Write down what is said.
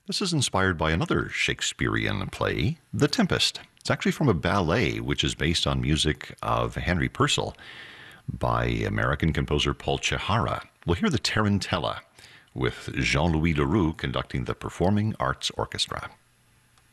This is inspired by another Shakespearean play, The Tempest. It's actually from a ballet which is based on music of Henry Purcell by American composer Paul Chihara. We'll hear the Tarantella with Jean-Louis Leroux conducting the Performing Arts Orchestra.